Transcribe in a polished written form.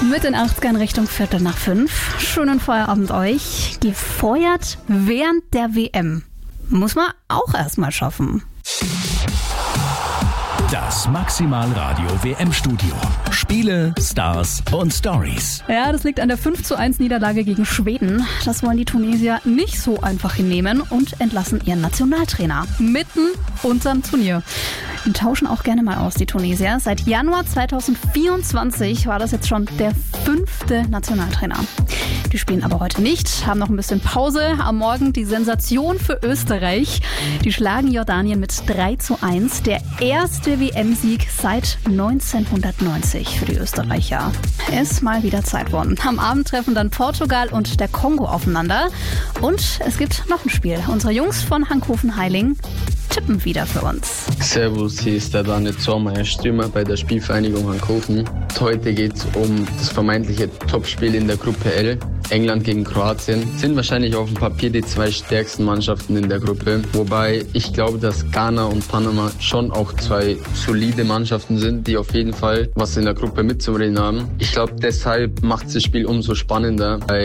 Mit den 80ern Richtung 4:45. Schönen Feierabend euch. Gefeuert während der WM. Muss man auch erstmal schaffen. Das Maximalradio WM-Studio. Spiele, Stars und Stories. Ja, das liegt an der 5:1 Niederlage gegen Schweden. Das wollen die Tunesier nicht so einfach hinnehmen und entlassen ihren Nationaltrainer. Mitten unterm Turnier. Die tauschen auch gerne mal aus, die Tunesier. Seit Januar 2024 war das jetzt schon der 5. Nationaltrainer. Die spielen aber heute nicht, haben noch ein bisschen Pause. Am Morgen die Sensation für Österreich. Die schlagen Jordanien mit 3:1. Der erste WM-Sieg seit 1990 für die Österreicher. Ist mal wieder Zeit worden. Am Abend treffen dann Portugal und der Kongo aufeinander. Und es gibt noch ein Spiel. Unsere Jungs von Hankhofen-Heiling tippen wieder für uns. Servus, hier ist der Daniel Zormeier, Stürmer bei der Spielvereinigung Hankhofen. Heute geht es um das vermeintliche Topspiel in der Gruppe L. England gegen Kroatien sind wahrscheinlich auf dem Papier die 2 stärksten Mannschaften in der Gruppe. Wobei ich glaube, dass Ghana und Panama schon auch 2 solide Mannschaften sind, die auf jeden Fall was in der Gruppe mitzureden haben. Ich glaube, deshalb macht das Spiel umso spannender.